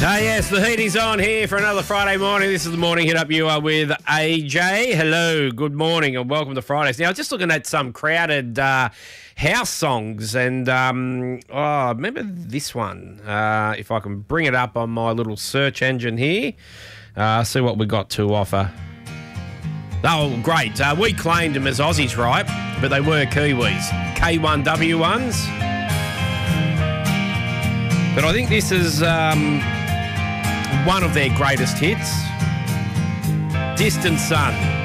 Yes, the heat is on here for another Friday morning. This is the Morning Hit Up. You are with AJ. Hello, good morning and welcome to Fridays. Now, just looking at some crowded house songs and, remember this one? If I can bring it up on my little search engine here, see what we got to offer. Oh, great. We claimed them as Aussies, right? But they were Kiwis. K1W1s. But I think this is one of their greatest hits. Distant Sun.